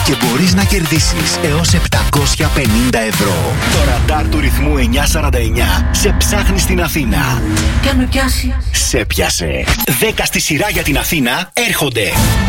και μπορείς να κερδίσεις έως 750 ευρώ. Το ραντάρ του ρυθμού 949 σε ψάχνει στην Αθήνα. Και αν με πιάσει. Σε πιάσε. 10 στη σειρά για την Αθήνα έρχονται.